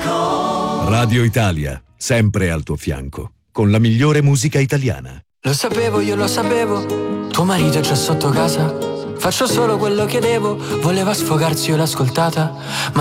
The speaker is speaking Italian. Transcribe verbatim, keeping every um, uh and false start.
Radio Italia, sempre al tuo fianco, con la migliore musica italiana. Lo sapevo, io lo sapevo, tuo marito è già sotto casa. Faccio solo quello che devo, voleva sfogarsi, io l'ho ascoltata, ma